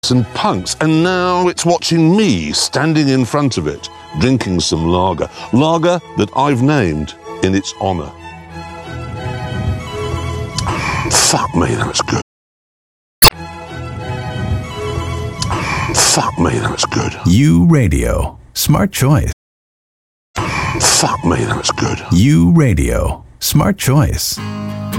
and punks, and now it's watching me standing in front of it, drinking some lager. Lager that I've named in its honour. Fuck me, that's good. Fuck me, that's good. U Radio. Smart choice. Fuck me, that's good. U Radio. Smart choice.